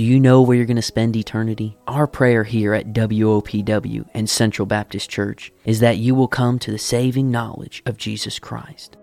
Do you know where you're going to spend eternity? Our prayer here at WOPW and Central Baptist Church is that you will come to the saving knowledge of Jesus Christ.